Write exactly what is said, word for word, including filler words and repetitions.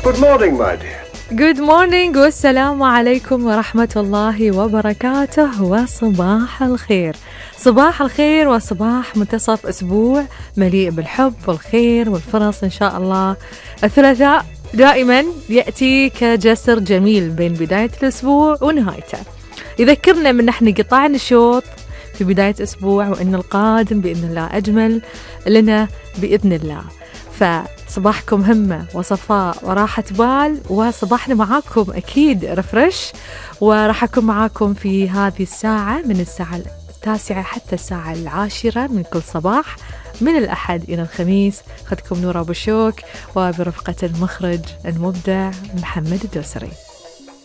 Good morning, my dear. Good morning والسلام عليكم ورحمة الله وبركاته وصباح الخير. صباح الخير وصباح منتصف أسبوع مليء بالحب والخير والفرص إن شاء الله. الثلاثاء دائما يأتي كجسر جميل بين بداية الأسبوع ونهايته، يذكرنا من نحن قطعنا الشوط في بداية أسبوع وإن القادم بإذن الله أجمل لنا بإذن الله. فصباحكم همة وصفاء وراحة بال، وصباحنا معاكم أكيد رفرش، وراح أكون معاكم في هذه الساعة من الساعة التاسعة حتى الساعة العاشرة من كل صباح من الأحد إلى الخميس. أخذكم نورة أبو شوك وبرفقة المخرج المبدع محمد الدوسري.